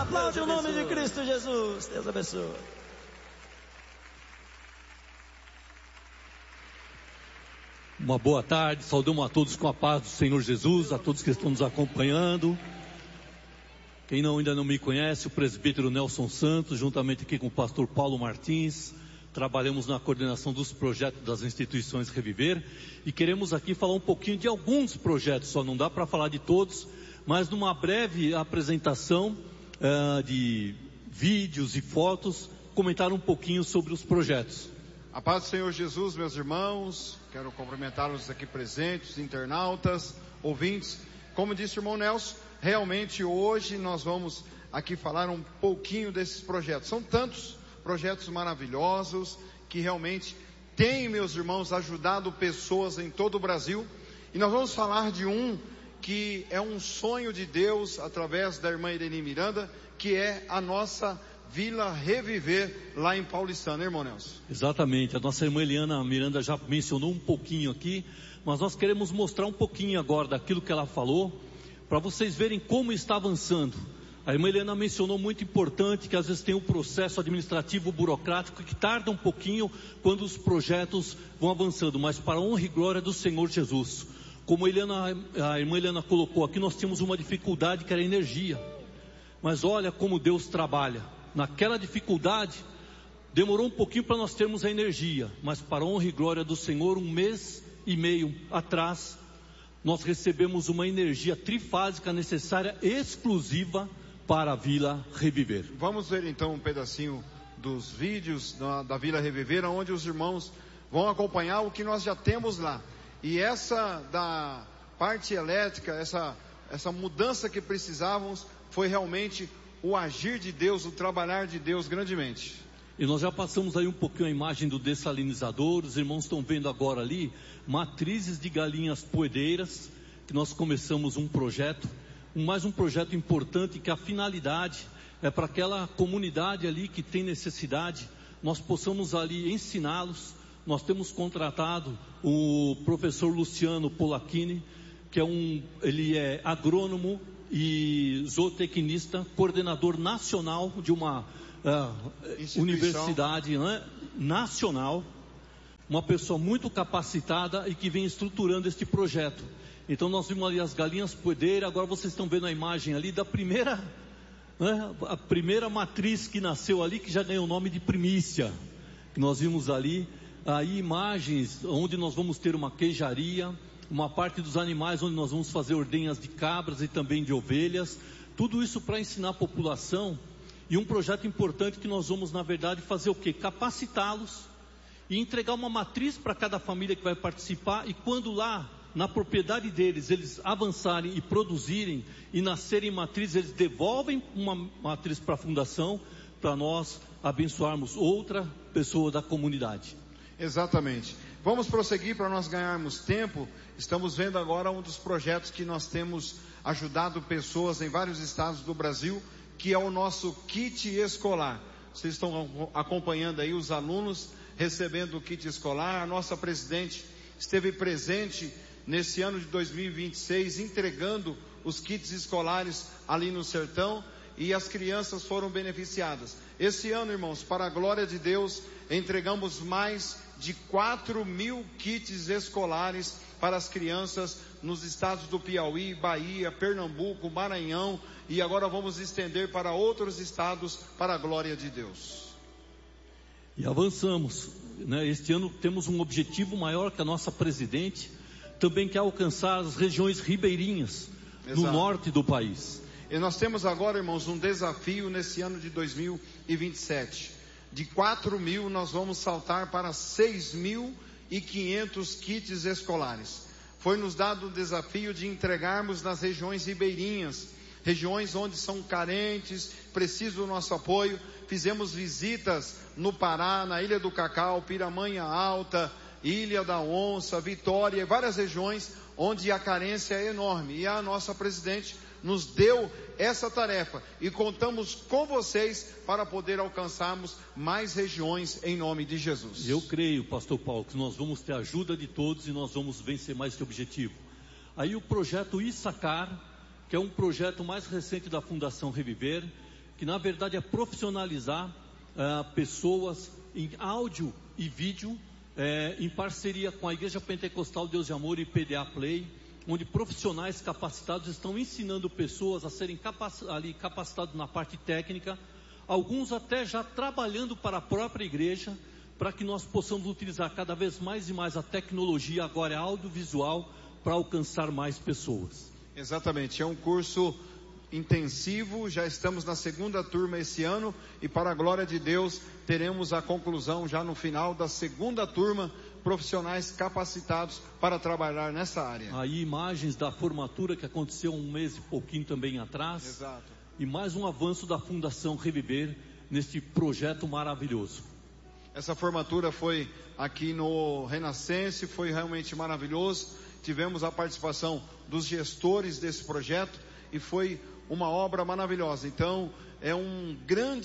Aplaude o nome de Cristo Jesus. Deus abençoe. Uma boa tarde, saudamos a todos com a paz do Senhor Jesus, a todos que estão nos acompanhando. Quem ainda não me conhece, o presbítero Nelson Santos, juntamente aqui com o pastor Paulo Martins, trabalhamos na coordenação dos projetos das instituições Reviver e queremos aqui falar um pouquinho de alguns projetos, só não dá para falar de todos, mas numa breve apresentação de vídeos e fotos, comentar um pouquinho sobre os projetos. A paz do Senhor Jesus, meus irmãos, quero cumprimentá-los aqui presentes, internautas, ouvintes. Como disse o irmão Nelson, realmente hoje nós vamos aqui falar um pouquinho desses projetos. São tantos projetos maravilhosos que realmente têm, meus irmãos, ajudado pessoas em todo o Brasil. E nós vamos falar de um que é um sonho de Deus através da irmã Irene Miranda, que é a nossa Vila Reviver, lá em Paulistana, irmão Nelson. Exatamente, a nossa irmã Eliana Miranda já mencionou um pouquinho aqui, mas nós queremos mostrar um pouquinho agora daquilo que ela falou, para vocês verem como está avançando. A irmã Eliana mencionou muito importante que às vezes tem um processo administrativo burocrático que tarda um pouquinho quando os projetos vão avançando, mas para a honra e glória do Senhor Jesus. Como a irmã Eliana colocou aqui, nós tínhamos uma dificuldade que era a energia, mas olha como Deus trabalha. Naquela dificuldade, demorou um pouquinho para nós termos a energia, mas para a honra e glória do Senhor, 1 mês e meio atrás, nós recebemos uma energia trifásica necessária, exclusiva para a Vila Reviver. Vamos ver então um pedacinho dos vídeos da Vila Reviver, onde os irmãos vão acompanhar o que nós já temos lá. E essa da parte elétrica, essa mudança que precisávamos, foi realmente o agir de Deus, o trabalhar de Deus grandemente. E nós já passamos aí um pouquinho a imagem do dessalinizador. Os irmãos estão vendo agora ali matrizes de galinhas poedeiras, que nós começamos um projeto, mais um projeto importante, que a finalidade é para aquela comunidade ali que tem necessidade, nós possamos ali ensiná-los. Nós temos contratado o professor Luciano Polacchini, que ele é agrônomo e zootecnista, coordenador nacional de uma universidade, né, nacional, uma pessoa muito capacitada e que vem estruturando este projeto. Então nós vimos ali as galinhas poedeiras, agora vocês estão vendo a imagem ali da primeira, né, a primeira matriz que nasceu ali, que já ganhou o nome de primícia, que nós vimos ali. Aí imagens onde nós vamos ter uma queijaria, uma parte dos animais onde nós vamos fazer ordenhas de cabras e também de ovelhas, tudo isso para ensinar a população. E um projeto importante que nós vamos, na verdade, fazer o quê? Capacitá-los e entregar uma matriz para cada família que vai participar, e quando lá, na propriedade deles, eles avançarem e produzirem e nascerem matrizes, eles devolvem uma matriz para a fundação, para nós abençoarmos outra pessoa da comunidade. Exatamente. Vamos prosseguir para nós ganharmos tempo. Estamos vendo agora um dos projetos que nós temos ajudado pessoas em vários estados do Brasil, que é o nosso kit escolar. Vocês estão acompanhando aí os alunos recebendo o kit escolar. A nossa presidente esteve presente nesse ano de 2026, entregando os kits escolares ali no sertão, e as crianças foram beneficiadas. Esse ano, irmãos, para a glória de Deus, entregamos mais de 4.000 kits escolares para as crianças nos estados do Piauí, Bahia, Pernambuco, Maranhão, e agora vamos estender para outros estados para a glória de Deus. E avançamos, né? Este ano temos um objetivo maior que a nossa presidente, também quer alcançar as regiões ribeirinhas. Exato. No norte do país. E nós temos agora, irmãos, um desafio nesse ano de 2027. De 4.000 nós vamos saltar para 6.500 kits escolares. Foi nos dado o desafio de entregarmos nas regiões ribeirinhas, regiões onde são carentes, precisam do nosso apoio. Fizemos visitas no Pará, na Ilha do Cacau, Piramanha Alta, Ilha da Onça, Vitória, várias regiões onde a carência é enorme. E a nossa presidente nos deu essa tarefa e contamos com vocês para poder alcançarmos mais regiões em nome de Jesus. Eu creio, pastor Paulo, que nós vamos ter a ajuda de todos e nós vamos vencer mais esse objetivo. Aí o projeto Issacar, que é um projeto mais recente da Fundação Reviver, que na verdade é profissionalizar pessoas em áudio e vídeo, em parceria com a Igreja Pentecostal Deus de Amor e PDA Play, onde profissionais capacitados estão ensinando pessoas a serem capacitados na parte técnica, alguns até já trabalhando para a própria igreja, para que nós possamos utilizar cada vez mais e mais a tecnologia, agora é audiovisual, para alcançar mais pessoas. Exatamente, é um curso intensivo, já estamos na segunda turma esse ano, e para a glória de Deus, teremos a conclusão já no final da segunda turma, profissionais capacitados para trabalhar nessa área. Aí imagens da formatura que aconteceu um mês e pouquinho também atrás. Exato. E mais um avanço da Fundação Reviver neste projeto maravilhoso. Essa formatura foi aqui no Renascense, foi realmente maravilhoso. Tivemos a participação dos gestores desse projeto e foi uma obra maravilhosa. Então, é uma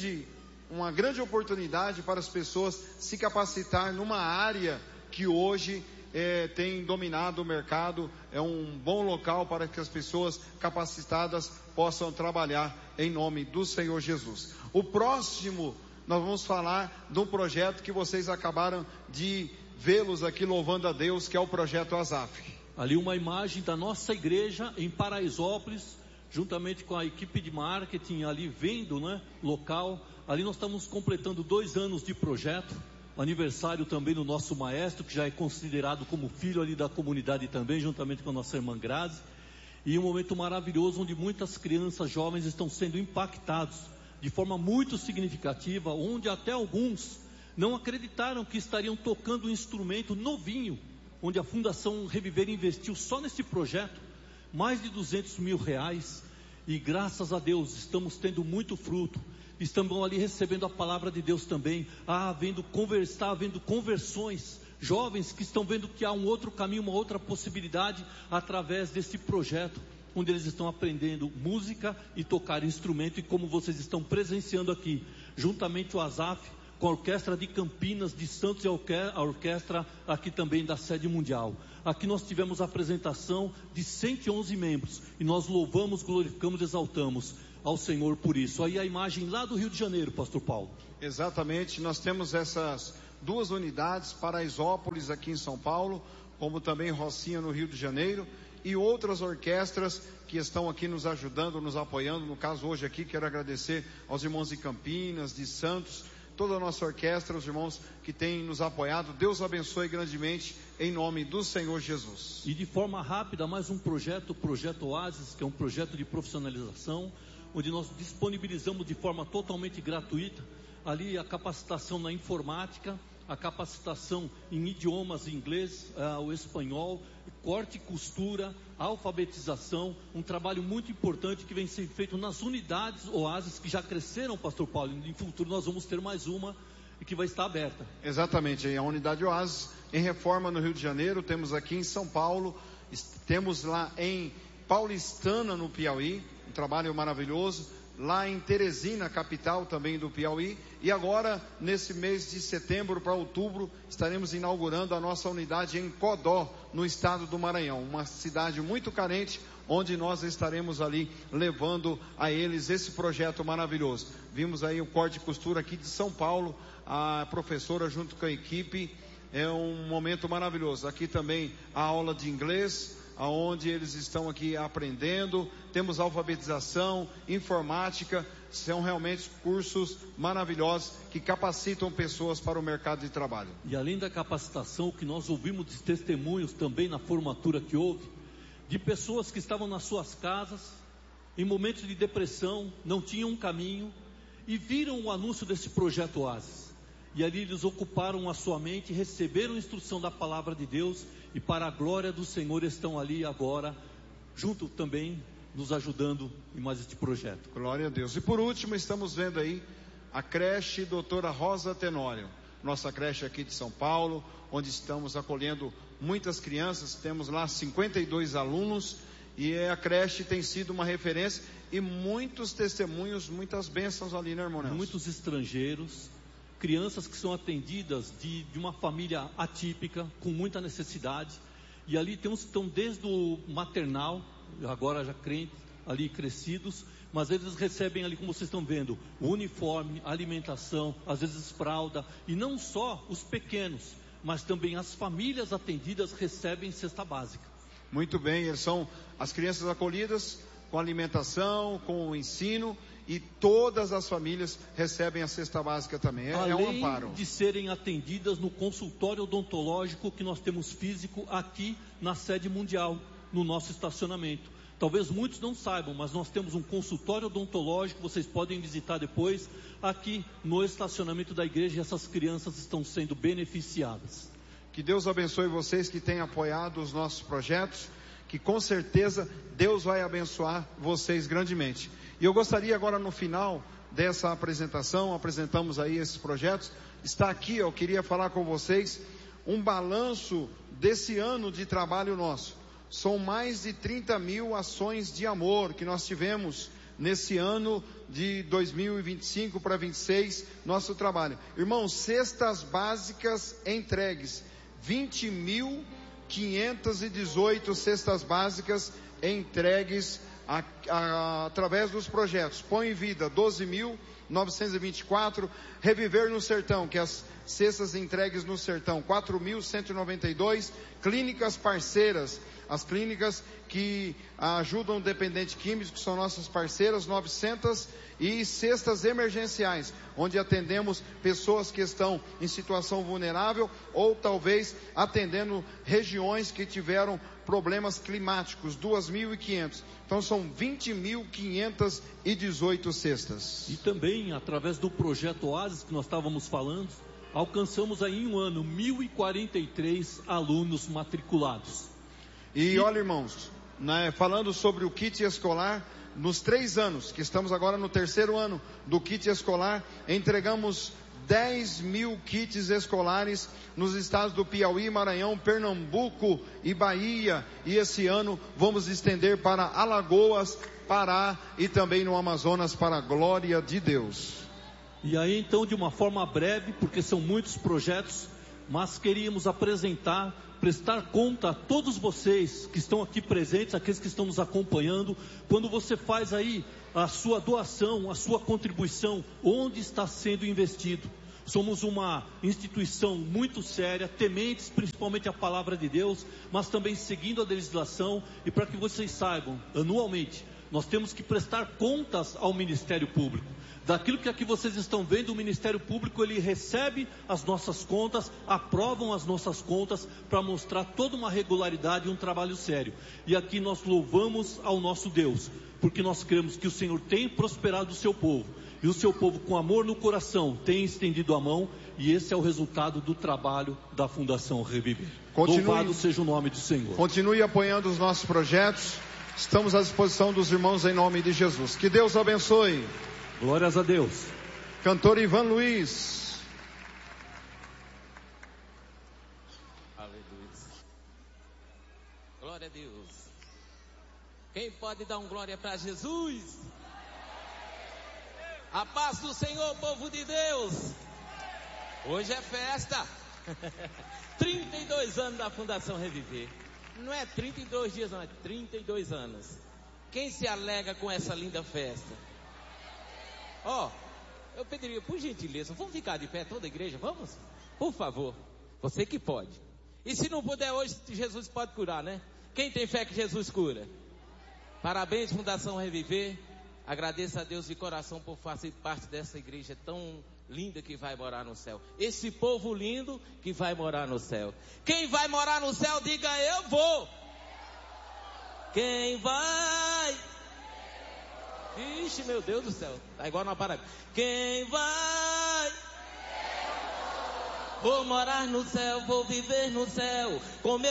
grande oportunidade para as pessoas se capacitar numa área que hoje tem dominado o mercado. É um bom local para que as pessoas capacitadas possam trabalhar em nome do Senhor Jesus. O próximo, nós vamos falar de um projeto que vocês acabaram de vê-los aqui louvando a Deus, que é o projeto Azaf. Ali uma imagem da nossa igreja em Paraisópolis, juntamente com a equipe de marketing ali vendo, local. Ali nós estamos completando 2 anos de projeto, aniversário também do nosso maestro, que já é considerado como filho ali da comunidade também, juntamente com a nossa irmã Grazi. E um momento maravilhoso onde muitas crianças jovens estão sendo impactados de forma muito significativa, onde até alguns não acreditaram que estariam tocando um instrumento novinho, onde a Fundação Reviver investiu só nesse projeto mais de R$200 mil, e graças a Deus estamos tendo muito fruto. Estamos ali recebendo a palavra de Deus também, havendo conversões, jovens que estão vendo que há um outro caminho, uma outra possibilidade através desse projeto, onde eles estão aprendendo música e tocar instrumento, e como vocês estão presenciando aqui, juntamente o Azaf, com a Orquestra de Campinas, de Santos, e a orquestra aqui também da sede mundial. Aqui nós tivemos a apresentação de 111 membros, e nós louvamos, glorificamos, exaltamos ao Senhor por isso. Aí a imagem lá do Rio de Janeiro, pastor Paulo. Exatamente, nós temos essas 2 unidades, Paraisópolis aqui em São Paulo, como também Rocinha no Rio de Janeiro, e outras orquestras que estão aqui nos ajudando, nos apoiando. No caso hoje aqui quero agradecer aos irmãos de Campinas, de Santos, toda a nossa orquestra, os irmãos que têm nos apoiado. Deus abençoe grandemente em nome do Senhor Jesus. E de forma rápida, mais um projeto, o Projeto Oasis, que é um projeto de profissionalização, onde nós disponibilizamos de forma totalmente gratuita ali a capacitação na informática, a capacitação em idiomas, inglês, o espanhol, corte e costura, alfabetização, um trabalho muito importante que vem sendo feito nas unidades Oasis, que já cresceram, pastor Paulo. Em futuro nós vamos ter mais uma e que vai estar aberta. Exatamente, a unidade Oasis em reforma no Rio de Janeiro, temos aqui em São Paulo, temos lá em Paulistana, no Piauí, um trabalho maravilhoso. Lá em Teresina, capital também do Piauí, e agora nesse mês de setembro para outubro estaremos inaugurando a nossa unidade em Codó, no estado do Maranhão, uma cidade muito carente, onde nós estaremos ali levando a eles esse projeto maravilhoso. Vimos aí o corte e costura aqui de São Paulo, a professora junto com a equipe, é um momento maravilhoso. Aqui também a aula de inglês, aonde eles estão aqui aprendendo. Temos alfabetização, informática, são realmente cursos maravilhosos que capacitam pessoas para o mercado de trabalho. E além da capacitação, o que nós ouvimos de testemunhos também na formatura que houve, de pessoas que estavam nas suas casas, em momentos de depressão, não tinham um caminho, e viram o anúncio desse projeto Oasis. E ali eles ocuparam a sua mente, receberam instrução da palavra de Deus, e para a glória do Senhor estão ali agora, junto também, nos ajudando em mais este projeto. Glória a Deus. E por último, estamos vendo aí a creche Doutora Rosa Tenório, nossa creche aqui de São Paulo, onde estamos acolhendo muitas crianças. Temos lá 52 alunos, e a creche tem sido uma referência, e muitos testemunhos, muitas bênçãos ali, né, irmão Nelson? Muitos estrangeiros, crianças que são atendidas de uma família atípica, com muita necessidade, e ali temos então desde o maternal, agora já crente, ali crescidos, mas eles recebem ali, como vocês estão vendo, o uniforme, alimentação, às vezes fralda, e não só os pequenos, mas também as famílias atendidas recebem cesta básica. Muito bem, eles são as crianças acolhidas com alimentação, com o ensino, e todas as famílias recebem a cesta básica também. É um amparo. Além de serem atendidas no consultório odontológico que nós temos físico aqui na sede mundial, no nosso estacionamento. Talvez muitos não saibam, mas nós temos um consultório odontológico, vocês podem visitar depois, aqui no estacionamento da igreja, e essas crianças estão sendo beneficiadas. Que Deus abençoe vocês que têm apoiado os nossos projetos, que com certeza Deus vai abençoar vocês grandemente. E eu gostaria agora, no final dessa apresentação, apresentamos aí esses projetos, está aqui, eu queria falar com vocês, um balanço desse ano de trabalho nosso. São mais de 30 mil ações de amor que nós tivemos nesse ano de 2025 para 26, nosso trabalho. Irmãos, cestas básicas entregues, 20.518 cestas básicas entregues através dos projetos. Põe em Vida, 12.924, Reviver no Sertão, que as cestas entregues no Sertão, 4.192, Clínicas Parceiras, as clínicas que ajudam dependentes químicos, que são nossas parceiras, 900, e cestas emergenciais, onde atendemos pessoas que estão em situação vulnerável, ou talvez atendendo regiões que tiveram problemas climáticos, 2.500. Então são 20.518 cestas. E também, através do projeto Oasis que nós estávamos falando, alcançamos aí em um ano 1.043 alunos matriculados. E olha, irmãos, falando sobre o kit escolar, nos 3 anos, que estamos agora no 3º ano do kit escolar, entregamos 10 mil kits escolares nos estados do Piauí, Maranhão, Pernambuco e Bahia. E esse ano vamos estender para Alagoas, Pará e também no Amazonas, para a glória de Deus. E aí então, de uma forma breve, porque são muitos projetos, mas queríamos apresentar, prestar conta a todos vocês que estão aqui presentes, aqueles que estão nos acompanhando, quando você faz aí a sua doação, a sua contribuição, onde está sendo investido. Somos uma instituição muito séria, tementes principalmente a palavra de Deus, mas também seguindo a legislação, e para que vocês saibam, anualmente, nós temos que prestar contas ao Ministério Público. Daquilo que aqui vocês estão vendo, o Ministério Público, ele recebe as nossas contas, aprovam as nossas contas, para mostrar toda uma regularidade e um trabalho sério. E aqui nós louvamos ao nosso Deus, porque nós cremos que o Senhor tem prosperado o seu povo, e o seu povo com amor no coração tem estendido a mão, e esse é o resultado do trabalho da Fundação Reviver. Louvado seja o nome do Senhor. Continue apoiando os nossos projetos, estamos à disposição dos irmãos em nome de Jesus. Que Deus abençoe. Glórias a Deus. Cantor Ivan Luiz. Aleluia. Glória a Deus. Quem pode dar um glória para Jesus? A paz do Senhor, povo de Deus. Hoje é festa. 32 anos da Fundação Reviver. Não é 32 dias, não, é 32 anos. Quem se alegra com essa linda festa? Eu pediria, por gentileza, vamos ficar de pé toda a igreja, vamos? Por favor, você que pode. E se não puder hoje, Jesus pode curar, né? Quem tem fé que Jesus cura? Parabéns, Fundação Reviver. Agradeço a Deus de coração por fazer parte dessa igreja tão linda que vai morar no céu. Esse povo lindo que vai morar no céu. Quem vai morar no céu, diga eu vou. Quem vai... Ixi, meu Deus do céu, tá igual na parada. Quem vai? Vou morar no céu, vou viver no céu.